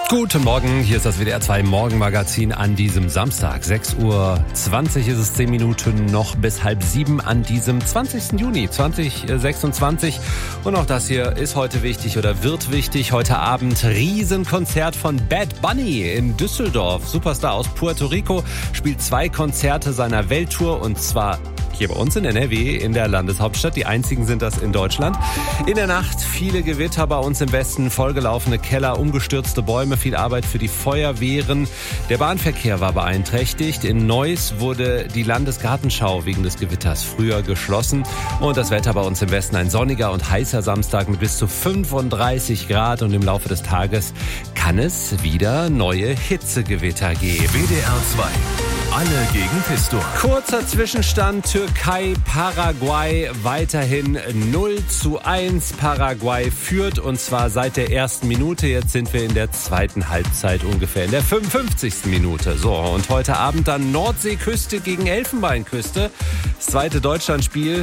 Guten Morgen, hier ist das WDR 2 Morgenmagazin an diesem Samstag. 6:20 Uhr ist es, 10 Minuten noch bis 6:30 an diesem 20. Juni 2026. Und auch das hier ist heute wichtig oder wird wichtig. Heute Abend Riesenkonzert von Bad Bunny in Düsseldorf. Superstar aus Puerto Rico spielt 2 Konzerte seiner Welttour und zwar hier bei uns in NRW, in der Landeshauptstadt. Die einzigen sind das in Deutschland. In der Nacht viele Gewitter bei uns im Westen, vollgelaufene Keller, umgestürzte Bäume, viel Arbeit für die Feuerwehren. Der Bahnverkehr war beeinträchtigt. In Neuss wurde die Landesgartenschau wegen des Gewitters früher geschlossen. Und das Wetter bei uns im Westen ein sonniger und heißer Samstag mit bis zu 35 Grad. Und im Laufe des Tages kann es wieder neue Hitzegewitter geben. WDR 2. Alle gegen Pistor. Kurzer Zwischenstand, Türkei, Paraguay, weiterhin 0:1. Paraguay führt und zwar seit der ersten Minute. Jetzt sind wir in der zweiten Halbzeit ungefähr, in der 55. Minute. So, und heute Abend dann Nordseeküste gegen Elfenbeinküste. Das zweite Deutschlandspiel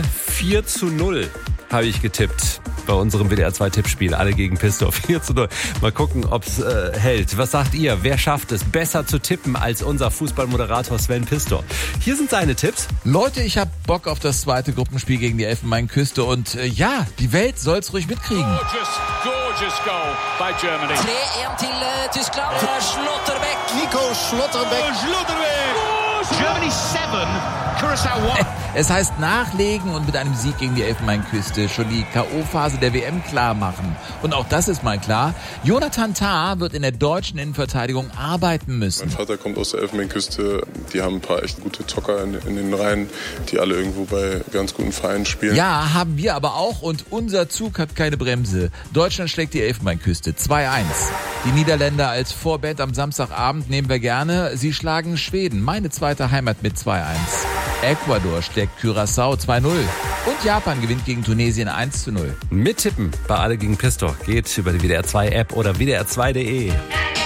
4:0 habe ich getippt. Bei unserem WDR 2 Tippspiel, alle gegen Pistor, 4:0. Mal gucken, ob's hält. Was sagt ihr? Wer schafft es, besser zu tippen als unser Fußballmoderator Sven Pistor? Hier sind seine Tipps. Leute, ich hab Bock auf das zweite Gruppenspiel gegen die Elfenbeinküste und ja, die Welt soll's ruhig mitkriegen. Gorgeous goal by Germany. 3-1 til Tyskland. Schlotterbeck. Nico Schlotterbeck. Germany 7, Curaçao 1. Es heißt nachlegen und mit einem Sieg gegen die Elfenbeinküste schon die K.O.-Phase der WM klar machen. Und auch das ist mal klar, Jonathan Tah wird in der deutschen Innenverteidigung arbeiten müssen. Mein Vater kommt aus der Elfenbeinküste, die haben ein paar echt gute Zocker in den Reihen, die alle irgendwo bei ganz guten Vereinen spielen. Ja, haben wir aber auch und unser Zug hat keine Bremse. Deutschland schlägt die Elfenbeinküste 2:1. Die Niederländer als Vorband am Samstagabend nehmen wir gerne. Sie schlagen Schweden, meine zweite Heimat, mit 2:1. Ecuador schlägt Curaçao 2:0 und Japan gewinnt gegen Tunesien 1:0. Mittippen bei alle gegen Pistor geht über die WDR 2 App oder WDR2.de.